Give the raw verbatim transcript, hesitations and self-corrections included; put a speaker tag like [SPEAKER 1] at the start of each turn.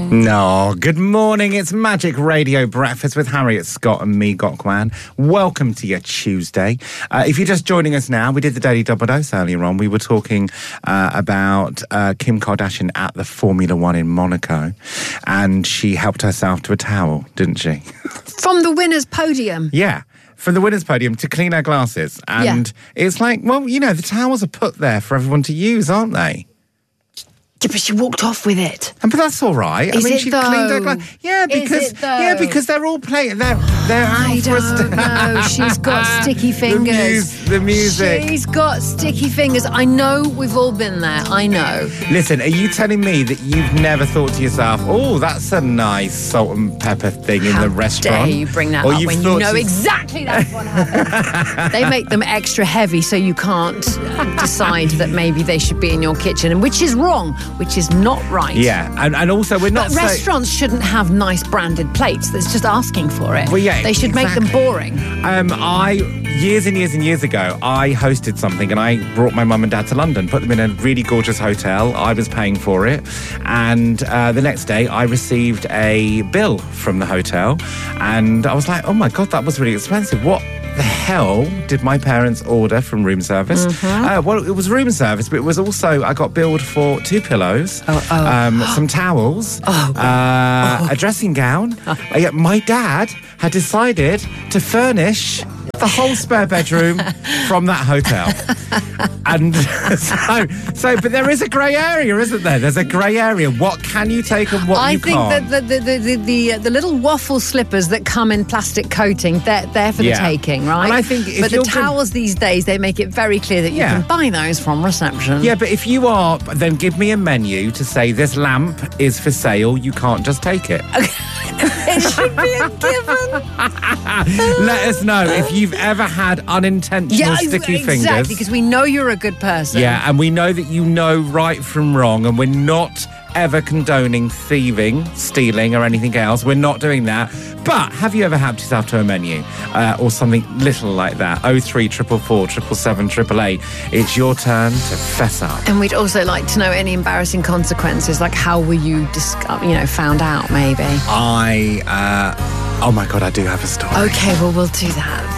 [SPEAKER 1] morning.
[SPEAKER 2] No, good morning. It's Magic Radio Breakfast with Harriet Scott and me, Gokwan. Welcome to your Tuesday. Uh, if you're just joining us now, we did the Daily Double Dose earlier on. We were talking uh, about uh, Kim Kardashian at the Formula One in Monaco, and she helped herself to a towel, didn't she?
[SPEAKER 1] From the winner's podium.
[SPEAKER 2] Yeah. From the winner's podium to clean her glasses. And yeah. It's like, well, you know, the towels are put there for everyone to use, aren't they?
[SPEAKER 1] Yeah, but she walked off with it.
[SPEAKER 2] And, but that's all right.
[SPEAKER 1] Is
[SPEAKER 2] I mean,
[SPEAKER 1] it
[SPEAKER 2] she
[SPEAKER 1] though?
[SPEAKER 2] cleaned her glasses. Yeah, because yeah, because they're all playing. They're they're
[SPEAKER 1] I don't know. She's got sticky fingers.
[SPEAKER 2] The, mus- the music.
[SPEAKER 1] She's got sticky fingers. I know we've all been there. I know.
[SPEAKER 2] Listen, are you telling me that you've never thought to yourself, "Oh, that's a nice salt and pepper thing
[SPEAKER 1] How
[SPEAKER 2] in the restaurant"?
[SPEAKER 1] How dare you bring that
[SPEAKER 2] or
[SPEAKER 1] up when you know
[SPEAKER 2] to...
[SPEAKER 1] exactly that's what happened? They make them extra heavy so you can't decide that maybe they should be in your kitchen, and which is wrong, which is not right.
[SPEAKER 2] Yeah, and, and also we're not.
[SPEAKER 1] But restaurants
[SPEAKER 2] so...
[SPEAKER 1] shouldn't have nice branded plates. That's just asking for it.
[SPEAKER 2] Well, yeah,
[SPEAKER 1] they should
[SPEAKER 2] exactly.
[SPEAKER 1] make them boring.
[SPEAKER 2] Um, I years and years and years ago, I hosted something, and I brought my mum and dad to London, put them in a really gorgeous hotel. I was paying for it, and uh, the next day, I received a bill from the hotel, and I was like, "Oh my god, that was really expensive. What the hell did my parents order from room service?"
[SPEAKER 1] Mm-hmm.
[SPEAKER 2] Uh, well, it was room service, but it was also, I got billed for two pillows,
[SPEAKER 1] oh, oh.
[SPEAKER 2] Um, some towels,
[SPEAKER 1] oh.
[SPEAKER 2] Uh,
[SPEAKER 1] oh.
[SPEAKER 2] a dressing gown. Uh, yeah, my dad had decided to furnish the whole spare bedroom from that hotel. And so, so, but there is a grey area, isn't there? There's a grey area. What can you take and what
[SPEAKER 1] I
[SPEAKER 2] you
[SPEAKER 1] think
[SPEAKER 2] can't?
[SPEAKER 1] that the the, the, the, uh, the little waffle slippers that come in plastic coating, they're, they're for
[SPEAKER 2] Yeah.
[SPEAKER 1] the taking, right?
[SPEAKER 2] And I think if
[SPEAKER 1] but the
[SPEAKER 2] you're
[SPEAKER 1] towels these days, they make it very clear that you
[SPEAKER 2] Yeah.
[SPEAKER 1] can buy those from reception.
[SPEAKER 2] Yeah, but if you are, then give me a menu to say this lamp is for sale. You can't just take it.
[SPEAKER 1] It should be a given.
[SPEAKER 2] Let us know if you've ever had unintentional
[SPEAKER 1] Yeah,
[SPEAKER 2] sticky
[SPEAKER 1] exactly,
[SPEAKER 2] fingers.
[SPEAKER 1] because we know you're a good person.
[SPEAKER 2] Yeah, and we know that you know right from wrong, and we're not ever condoning thieving, stealing, or anything else. We're not doing that. But have you ever helped yourself to a menu uh, or something little like that? oh three four four, seven seven seven, eight eight eight. It's your turn to fess up.
[SPEAKER 1] And we'd also like to know any embarrassing consequences, like how were you, dis- you know, found out? Maybe.
[SPEAKER 2] I, uh, oh my god, I do have a story.
[SPEAKER 1] Okay, well we'll do that.